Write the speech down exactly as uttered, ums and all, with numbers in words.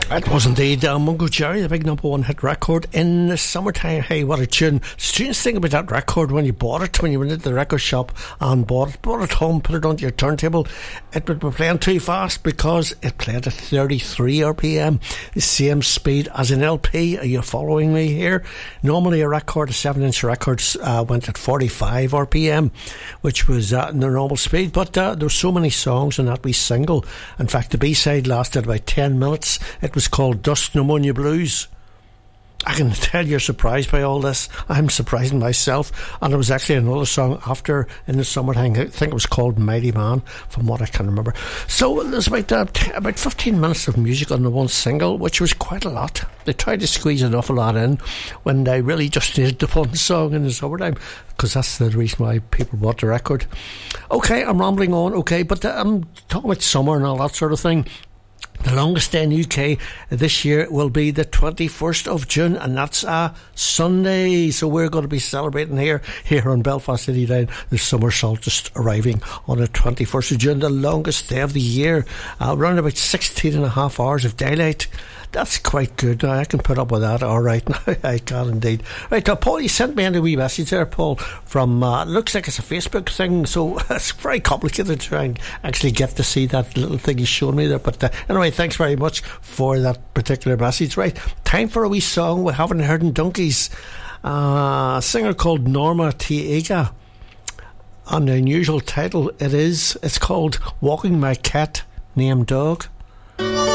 It was indeed uh, Mungo Jerry, the big number one hit record in the summertime. Hey, what a tune. Strange thing about that record, when you bought it, when you went into the record shop and bought it, brought it home, put it onto your turntable, it would be playing too fast because it played at thirty-three R P M, the same speed as an L P. Are you following me here? Normally a record, a seven inch record, uh, went at forty-five R P M, which was uh, the normal speed, but uh, there were so many songs on that wee single. In fact, the B-side lasted about ten minutes. It was called Dust Pneumonia Blues. I can tell you're surprised by all this. I'm surprising myself. And there was actually another song after in the summertime. I think it was called Mighty Man, from what I can remember. So there's about uh, t- about fifteen minutes of music on the one single, which was quite a lot. They tried to squeeze an awful lot in when they really just needed the one song in the summertime, because that's the reason why people bought the record. Okay, I'm rambling on. Okay, but uh, I'm talking about summer and all that sort of thing. The longest day in the U K this year will be the twenty-first of June, and that's a Sunday. So we're going to be celebrating here here on Belfast City Line the summer solstice arriving on the twenty-first of June, the longest day of the year. Uh, around about sixteen and a half hours of daylight. That's quite good. Now, I can put up with that. All right, now I can indeed. Right, uh, Paul, you sent me a wee message there, Paul, from, uh, looks like it's a Facebook thing, so it's very complicated to try and actually get to see that little thing he's shown me there. But uh, anyway, thanks very much for that particular message. Right, time for a wee song we haven't heard in donkeys. Uh, a singer called Norma Tiega. An unusual title it is. It's called Walking My Cat Named Dog.